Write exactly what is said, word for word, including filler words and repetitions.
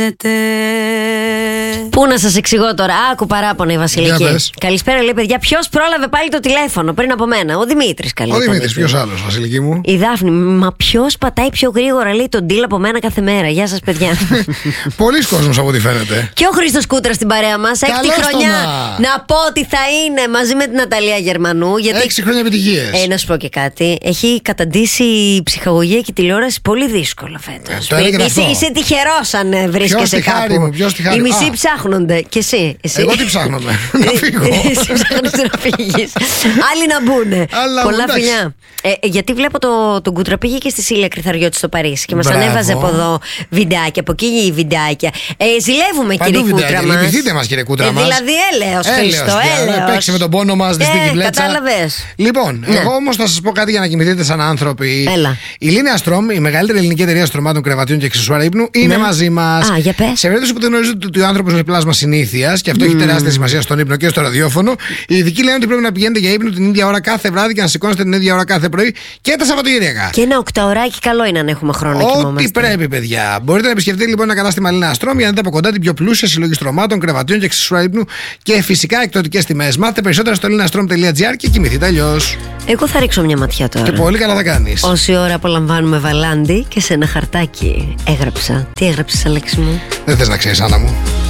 Πού να σας εξηγώ τώρα, άκου παράπονα η Βασιλική. Καλησπέρα, λέει παιδιά, ποιος πρόλαβε πάλι το τηλέφωνο πριν από μένα? Ο Δημήτρης, καλή. Ο Δημήτρης, ποιος άλλος, Βασιλική μου? Η Δάφνη, μα ποιος πατάει πιο γρήγορα, λέει, τον deal από μένα κάθε μέρα. Γεια σας, παιδιά. Πολλοί κόσμος από ό,τι φαίνεται. Και ο Χρήστος Κούτρας στην παρέα μας. Έκτη χρονιά. Να πω ότι θα είναι μαζί με την Ναταλία Γερμανού. Γιατί... Έξι χρόνια επιτυχίες. Ε, να σου πω και κάτι. Έχει καταντήσει η ψυχαγωγία και η τηλεόραση πολύ δύσκολα φέτος. Ε, είσαι, είσαι τυχερός αν βρίσκεσαι κάπου. Μου, οι μισοί Α. ψάχνονται. Και εσύ, εσύ. Εγώ τι ψάχνομαι? Να φύγω. Εσύ ψάχνεις να φύγεις. Άλλοι να μπουνε. Πολλά φιλιά. Ε, γιατί βλέπω το, τον Κούτρα πήγε και στη Σίλια Κρυθαριώτη στο Παρίσι και μας ανέβαζε από εδώ βιντεάκια, από εκεί βιντεάκια. Ε, ζηλεύουμε, κύριε Κούτρα μας. Λυπηθείτε μας, κύριε Κούτρα μας. Ε, δηλαδή έλεος, Χριστό, έλεος. Παίξει με τον πόνο μας, τη στην πλέτσα. Κατάλαβες. Λοιπόν, ναι. Εγώ όμως θα σας πω κάτι για να κοιμηθείτε σαν άνθρωποι. Έλα. Η Λίνεα Στρομ, η μεγαλύτερη ελληνική εταιρεία στρωμάτων, κρεβατιών και αξεσουάρ ύπνου, είναι ναι. μαζί μας. Α, για πες. Σε περίπτωση που δεν γνωρίζετε ότι ο άνθρωπος είναι πλάσμα συνήθειας και αυτό mm. έχει τεράστια σημασία στον ύπνο και στο ραδιόφωνο, οι ειδικοί λένε ότι πρέπει να πηγαίνετε για ύπνο την ίδια ώρα κάθε βράδυ και να σηκώνεστε την ίδια ώρα κάθε πρωί και τα Σαββατοκύριακα. Και ένα οκταωράκι καλό είναι αν έχουμε χρόνο να κοιμόμαστε. Ό,τι πρέπει, παιδιά. Μπορείτε να επισκεφτείτε λοιπόν ένα κατάστημα Λίνεα Στρομ για να δείτε από κοντά την πιο πλούσια συλλογή στρωμάτων, κρεβατιών και αξεσουάρ ύπνου και φυσικά εκπτωτικές τιμές. Μάθετε περισσότερα στο linastrom τελεία gr και κοιμηθείτε αλλιώς. Εγώ θα ρίξω μια ματιά τώρα. Και πολύ καλά θα κάνεις. Όση ώρα απολαμβάνουμε βαλάντι και σε ένα χαρτάκι έγραψα. Τι έγραψες, Αλέξη μου? Δεν θες να ξέρεις, Άννα μου?